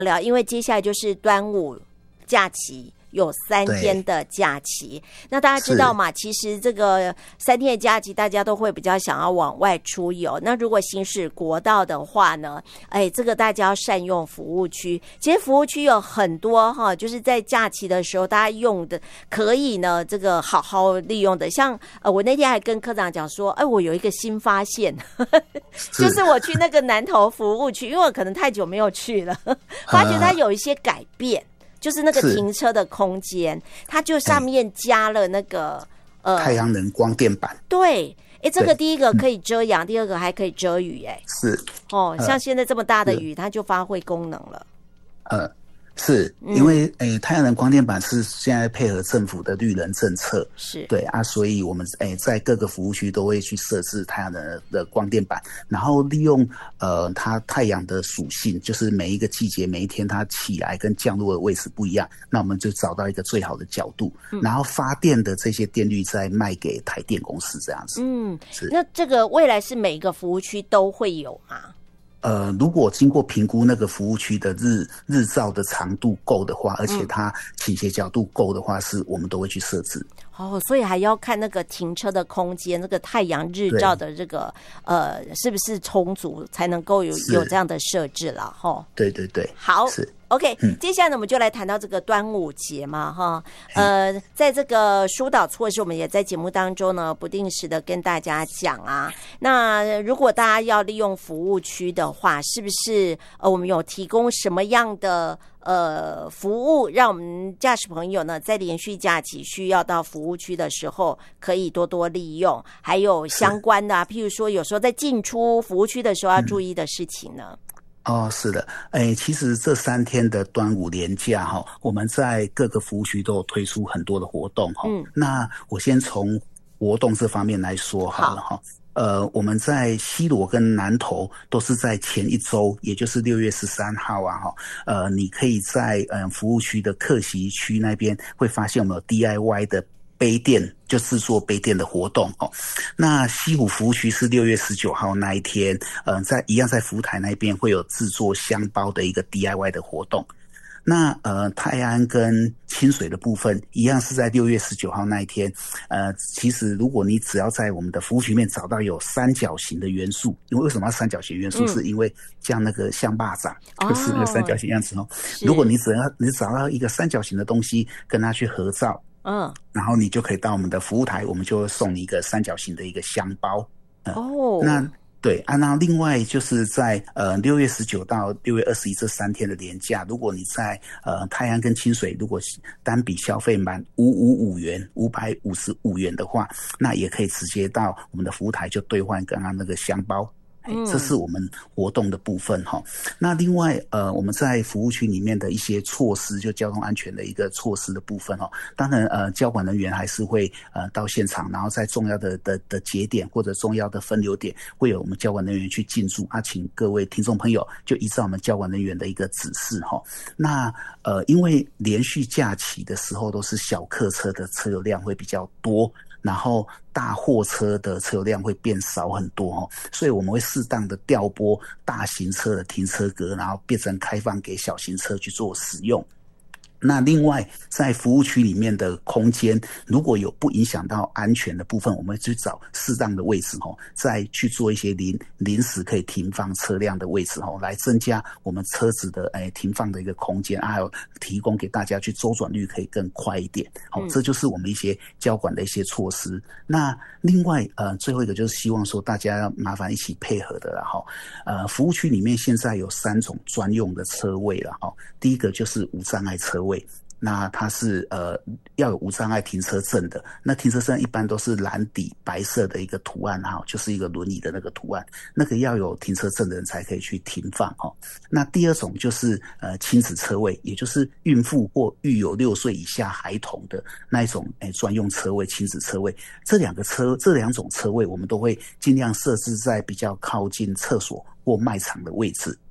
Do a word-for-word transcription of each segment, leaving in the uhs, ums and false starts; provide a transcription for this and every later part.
聊，因为接下来就是端午假期。有三天的假期，那大家知道嘛？其实这个三天的假期，大家都会比较想要往外出游。那如果行驶国道的话呢，哎，这个大家要善用服务区。其实服务区有很多哈，就是在假期的时候大家用的，可以呢这个好好利用的。像呃，我那天还跟科长讲说，哎，我有一个新发现，呵呵就是我去那个南投服务区，因为我可能太久没有去了，发觉它有一些改变。就是那个停车的空间，它就上面加了那个呃太阳能光电板。 对，哎，这个第一个可以遮阳，嗯、第二个还可以遮雨，哎， 是哦，像现在这么大的雨，它就发挥功能了。 呃，是因为诶、嗯欸，太阳能光电板是现在配合政府的绿能政策， 是对啊，所以我们诶、欸、在各个服务区都会去设置太阳能的光电板，然后利用呃它太阳的属性，就是每一个季节每一天它起来跟降落的位置不一样，那我们就找到一个最好的角度，嗯、然后发电的这些电率再卖给台电公司这样子。 嗯，是。那这个未来是每一个服务区都会有吗？ 呃，如果经过评估那个服务区的日日照的长度够的话，而且它倾斜角度够的话，是我们都会去设置。 哦，所以还要看那个停车的空间，那个太阳日照的这个呃是不是充足，才能够有有这样的设置了哈。 对对对， 好， 是 OK、嗯。接下来呢，我们就来谈到这个端午节嘛哈。呃，在这个疏导措施，我们也在节目当中呢不定时的跟大家讲啊。那如果大家要利用服务区的话，是不是呃我们有提供什么样的？呃，服务让我们驾驶朋友呢，在连续假期需要到服务区的时候，可以多多利用。还有相关的、啊，譬如说，有时候在进出服务区的时候要注意的事情呢。 嗯、哦，是的，哎，其实这三天的端午连假哈，我们在各个服务区都有推出很多的活动哈。嗯，那我先从活动这方面来说好了哈。呃，我们在西螺跟南投都是在前一周，也就是六月十三号啊，哈，呃，你可以在嗯、呃、服务区的客席区那边会发现我们有 D I Y 的杯垫，就制作杯垫的活动哦。那西湖服务区是六月十九号那一天，嗯、呃，在一样在福台那边会有制作香包的一个 D I Y 的活动。那呃，泰安跟清水的部分一样是在六月十九号那一天。呃，其实如果你只要在我们的服务区里面找到有三角形的元素，因为为什么要三角形元素？嗯、是因为像那个象霸掌，就是那个三角形样子哦。如果你只要你找到一个三角形的东西，跟它去合照，嗯，然后你就可以到我们的服务台，我们就会送你一个三角形的一个香包。呃、哦，那。对啊，那另外就是在呃六月十九到六月二十一这三天的连假，如果你在呃泰安跟清水，如果单笔消费满五五五元五百五十五元的话，那也可以直接到我们的服务台就兑换刚刚那个香包。嗯，这是我们活动的部分哈。那另外呃我们在服务区里面的一些措施，就交通安全的一个措施的部分哈。当然呃交管人员还是会呃到现场，然后在重要的的的节点或者重要的分流点，会有我们交管人员去进驻啊，请各位听众朋友就依照我们交管人员的一个指示哈。那呃因为连续假期的时候都是小客车的车流量会比较多，然后大货车的车流量会变少很多哦，所以我们会适当的调拨大型车的停车格，然后变成开放给小型车去做使用。那另外在服务区里面的空间，如果有不影响到安全的部分，我们去找适当的位置齁，再去做一些临临时可以停放车辆的位置齁，来增加我们车子的诶停放的一个空间，还有提供给大家去周转率可以更快一点。好，这就是我们一些交管的一些措施。那另外呃最后一个就是希望说大家要麻烦一起配合的啦齁。呃服务区里面现在有三种专用的车位啦齁，第一个就是无障碍车位。那它是呃要有无障碍停车证的，那停车证一般都是蓝底白色的一个图案哈，就是一个轮椅的那个图案，那个要有停车证的人才可以去停放哈。那第二种就是呃亲子车位，也就是孕妇或育有六岁以下孩童的那一种诶专用车位，亲子车位。这两个车这两种车位我们都会尽量设置在比较靠近厕所或卖场的位置。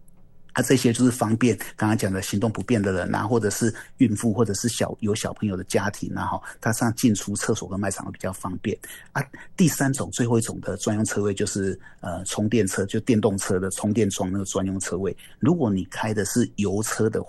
啊，这些就是方便刚刚讲的行动不便的人啊，或者是孕妇，或者是小有小朋友的家庭啊，哈，它上进出厕所跟卖场会比较方便啊。第三种，最后一种的专用车位就是呃充电车，就电动车的充电桩那个专用车位。如果你开的是油车的